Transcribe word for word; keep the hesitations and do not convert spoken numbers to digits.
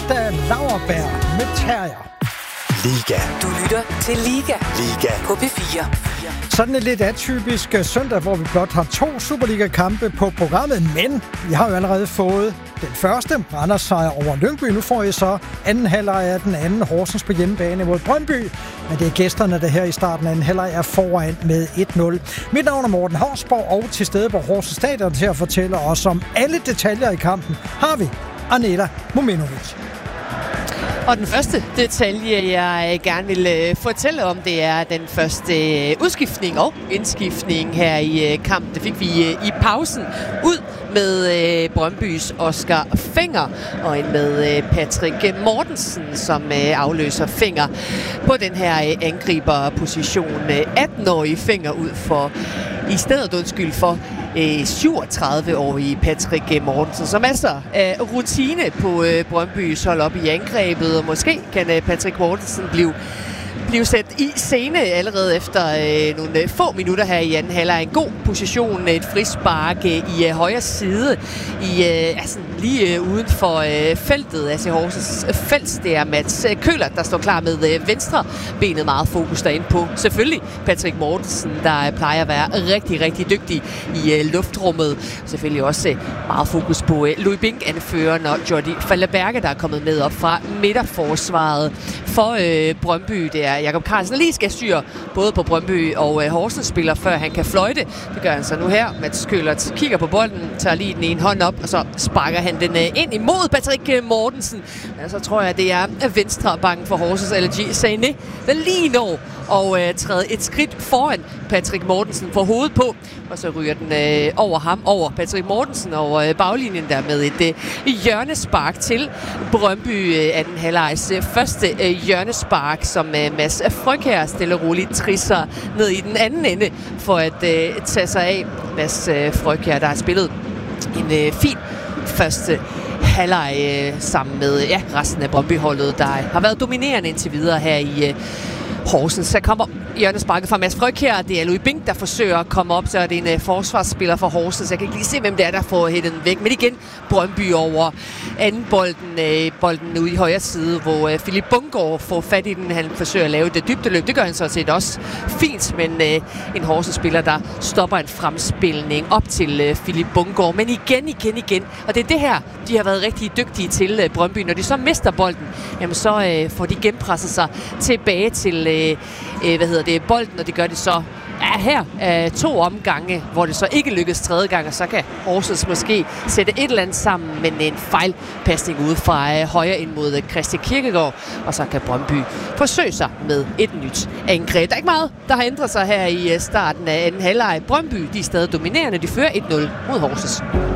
Onsdag Laurbær med Terrier. Liga. Du lytter til Liga. Liga. På P fire. Sådan en lidt atypisk søndag, hvor vi blot har to Superliga-kampe på programmet, men vi har jo allerede fået den første Randers sejr over Lyngby. Nu får I så anden halvleg af den anden Horsens på hjemmebane mod Brøndby, men det er gæsterne, der her i starten af anden halvleg er foran med et nul. Mit navn er Morten Hausborg, og til stede på Horsens Stadion til at fortælle os om alle detaljer i kampen har vi Anela Mominovic. Og den første detalje, jeg gerne vil fortælle om, det er den første udskiftning og indskiftning her i kampen. Det fik vi i pausen ud med Brøndbys Oscar Fenger og en med Patrick Mortensen, som afløser Fenger på den her angriberposition. atten-årige Fenger ud for i stedet undskyld for syvogtredive-årige Patrick Mortensen, som masser af rutine på Brøndbys hold op i angrebet, og måske kan Patrick Mortensen blive blive sat i scene allerede efter øh, nogle få minutter her i anden halvleg. En god position, et frispark øh, i øh, højre side, i øh, altså lige øh, uden for øh, feltet, altså Horsens felt. Det er Mats Køller, der står klar med øh, venstre benet, meget fokus derinde på. Selvfølgelig Patrick Mortensen, der øh, plejer at være rigtig, rigtig dygtig i øh, luftrummet. Selvfølgelig også øh, meget fokus på øh, Louis Bink, anføreren, og Jordi Falderberge, der er kommet med op fra midterforsvaret for øh, Brøndby. Det er Jakob Carlsen lige skal styre både på Brøndby og øh, Horsens spiller, før han kan fløjte. Det gør han så nu her. Mats Køller kigger på bolden, tager lige den ene hånd op, og så sparker han den øh, ind imod Patrick Mortensen. Ja, så tror jeg, det er venstre banken for Horsens, L G Sané, der lige når og øh, træder et skridt foran Patrick Mortensen for hovedet på, og så ryger den øh, over ham, over Patrick Mortensen, over øh, baglinjen der med et øh, hjørnespark til Brøndby. Øh, anden halvlegs øh, første øh, hjørnespark, som øh, Mads Frøkjær stille og roligt trisser ned i den anden ende for at øh, tage sig af. Mads øh, Frøkjær, der har spillet en øh, fin første halvleg øh, sammen med ja, resten af Brøndby-holdet, der har været dominerende indtil videre her i øh, Horsens. Så kommer hjørnesparket fra Mads Frøkjær. Det er Louis Bink, der forsøger at komme op. Så er det en uh, forsvarsspiller for Horsens. Jeg kan ikke lige se, hvem det er, der får hættet den væk. Men igen, Brøndby over anden bolden, uh, bolden ude i højre side, hvor uh, Philip Bungård får fat i den. Han forsøger at lave det dybdeløb. Det gør han sådan set også fint. Men uh, en Horsens-spiller, der stopper en fremspilning op til uh, Philip Bungård. Men igen, igen, igen. Og det er det her, de har været rigtig dygtige til uh, Brøndby. Når de så mister bolden, jamen så uh, får de genpresset sig tilbage til øh, øh, hvad hedder det, bolden, og det gør det så ja, her øh, to omgange, hvor det så ikke lykkes tredje gang, og så kan Horsens måske sætte et eller andet sammen, men en fejlpasning ude fra øh, højre ind mod øh, Christian Kirkegaard, og så kan Brøndby forsøge sig med et nyt angreb. Der er ikke meget, der har ændret sig her i øh, starten af anden halvleg. Brøndby, de er stadig dominerende, de fører et nul mod Horsens.